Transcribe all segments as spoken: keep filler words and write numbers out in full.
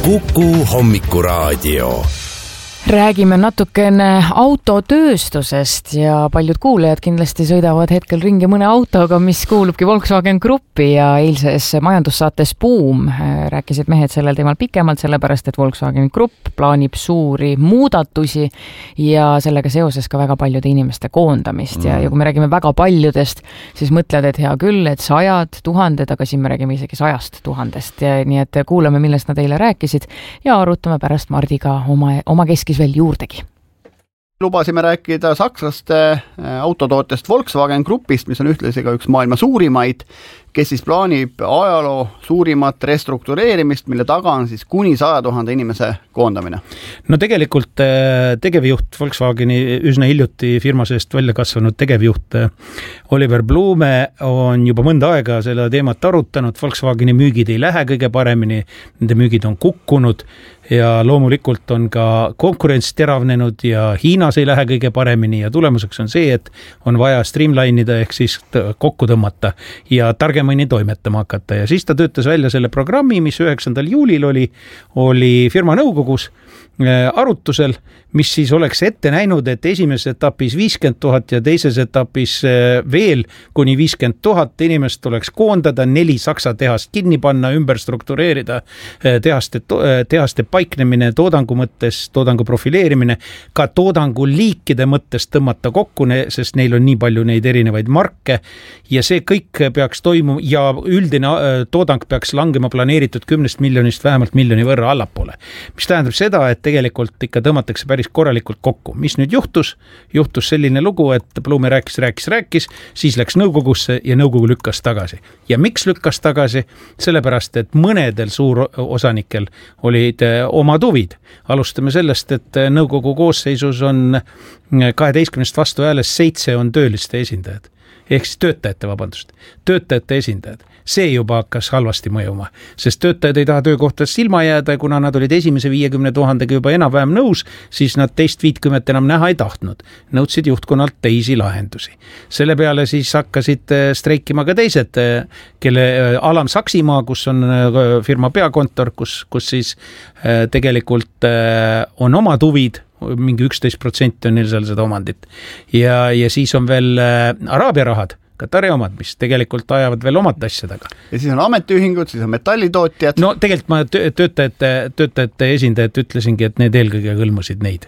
Kuku Hommikuraadio. Räägime natukene autotööstusest ja paljud kuulajad kindlasti sõidavad hetkel ringi mõne autoga, mis kuulubki Volkswagen Gruppi ja eilses majandussaates Boom rääkisid mehed sellel teemal pikemalt, sellepärast et Volkswagen Grupp plaanib suuri muudatusi ja sellega seoses ka väga paljude inimeste koondamist. Ja, ja kui me räägime väga paljudest, siis mõtled, et hea küll, et sajad, tuhanded, aga siin me räägime isegi sajast tuhandest. Ja, nii et kuulame, millest nad eile rääkisid ja arutame pärast Mardiga oma, oma keskis veel juurdegi. Lubasime rääkida sakslaste autotootjast Volkswagen Grupist, mis on ühtlasi ka üks maailma suurimaid, kes siis plaanib ajaloo suurimat restruktureerimist, mille taga on siis kuni saja tuhande inimese koondamine. No tegelikult tegevjuht Volkswageni üsna hiljuti firma seest välja kasvanud tegevjuht Oliver Blume on juba mõnda aega selle teemat arutanud. Volkswageni müügid ei lähe kõige paremini, nende müügid on kukkunud ja loomulikult on ka konkurents teravnenud ja Hiinas ei lähe kõige paremini ja tulemuseks on see, et on vaja streamline'ida ehk siis kokku tõmmata ja targemini toimetama hakata. Ja siis ta töötas välja selle programmi, mis üheksandal juulil oli, oli firma nõukogus arutusel, mis siis oleks ette näinud, et esimeses etapis viiskümmend tuhat ja teises etapis veel kuni viiskümmend tuhat inimest tuleks koondada, neli Saksa tehast kinni panna, ümber struktureerida tehaste, tehaste paiknemine toodangu mõttes, toodangu profileerimine, ka toodangu liikide mõttes tõmmata kokku, sest neil on nii palju neid erinevaid marke ja see kõik peaks toimuma ja üldine toodang peaks langema planeeritud kümnest miljonist vähemalt miljoni võrra allapoole. Mis tähendab seda, et tegelikult ikka tõmmatakse päris korralikult kokku. Mis nüüd juhtus? Juhtus selline lugu, et Blume rääkis, rääkis, rääkis, siis läks nõukogusse ja nõukogu lükkas tagasi. Ja miks lükkas tagasi? Sellepärast, et mõnedel suurosanikel olid omad huvid. Alustame sellest, et nõukogu koosseisus on kaheteistkümnest vastu hääles seitse on tööliste esindajad. Ehk siis töötajate, vabandust, töötajate esindajad. See juba hakkas halvasti mõjuma, sest töötajad ei taha töökohtadest silma jääda, kuna nad olid esimese viiekümne tuhandega juba enam-vähem nõus, siis nad teist viitkümmet enam näha ei tahtnud. Nõudsid juhtkonnalt teisi lahendusi. Selle peale siis hakkasid streikima ka teised, kelle Alam Saksimaa, kus on firma peakontor, kus, kus siis tegelikult on omad huvid, mingi üksteist protsenti on neil seal seda omandit. Ja, ja siis on veel Araabia rahad, Katari omad, mis tegelikult ajavad veel omad asjadega. Ja siis on ametiühingud, siis on metallitootjad. No tegelikult ma töötajate, töötajate esindajad ütlesingi, et need eelkõige hõlmasid neid.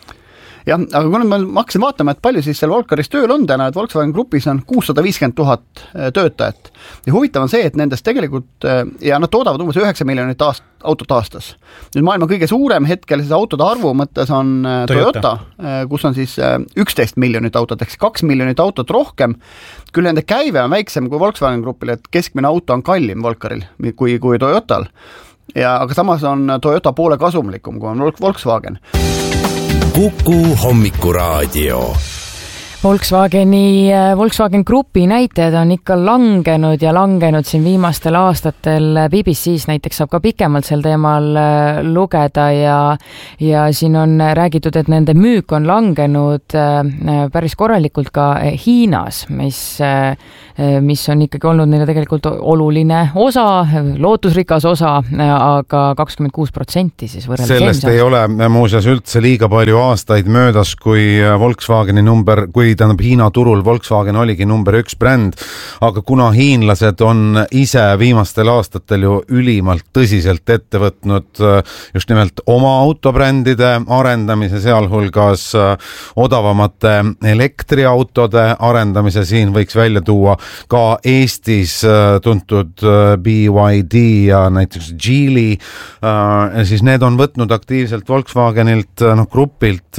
Jah, aga kui me hakkasin vaatama, et palju siis seal Volkaris tööl on täna, et Volkswagen Grupis on kuussada viiskümmend tuhat töötajat. Ja huvitav on see, et nendest tegelikult, ja nad toodavad umbes üheksa miljonit aast, autot aastas. Nüüd maailma kõige suurem hetkel siis autode arvu mõttes on Toyota, Toyota, kus on siis üksteist miljonit autot, eks kaks miljonit autot rohkem. Küll nende käive on väiksem kui Volkswagen Grupil, et keskmine auto on kallim Volkaril kui, kui Toyotal. Ja, aga samas on Toyota poole kasumlikum kui on Volkswagen. Kuku Hommikuraadio. Volkswageni, Volkswagen Grupi näitajad on ikka langenud ja langenud siin viimastel aastatel. B B C's näiteks saab ka pikemalt sel teemal lugeda ja, ja siin on räägitud, et nende müük on langenud päris korralikult ka Hiinas, mis, mis on ikkagi olnud neile tegelikult oluline osa, lootusrikas osa, aga kakskümmend kuus protsenti siis võrreldes. Sellest ei ole muuseas üldse liiga palju aastaid möödas, kui Volkswageni number, kui tähendab Hiina turul Volkswagen oligi number üks bränd, aga kuna hiinlased on ise viimastel aastatel ju ülimalt tõsiselt ette võtnud just nimelt oma autobrändide arendamise, sealhulgas odavamate elektriautode arendamise, siin võiks välja tuua ka Eestis tuntud B Y D ja näiteks Geely, siis need on võtnud aktiivselt Volkswagenilt, noh, grupilt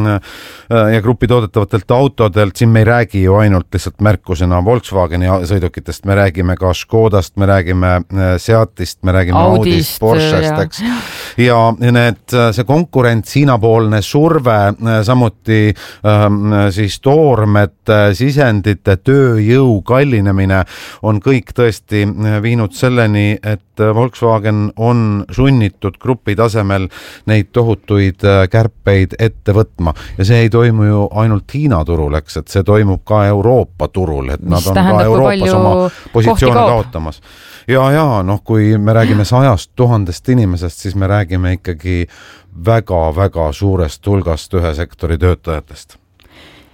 ja grupi toodetavatelt autodelt, siin me ei räägi ju ainult lihtsalt märkusena Volkswageni sõidukitest, me räägime ka Škodast, me räägime Seatist, me räägime Audist, Audist Porschest, eks. Ja need, see konkurents, Hiina-poolne surve, samuti siis toormete, sisendite, tööjõu kallinemine on kõik tõesti viinud selleni, et Volkswagen on sunnitud grupi tasemel neid tohutuid kärpeid ette võtma ja see ei toimu ju ainult Hiina turul, eks, et see toimub ka Euroopa turul, et nad on ka Euroopas oma positsioone kaotamas. ja, ja noh, kui me räägime sajast tuhandest inimesest, siis me räägime ikkagi väga-väga suurest hulgast ühe sektori töötajatest.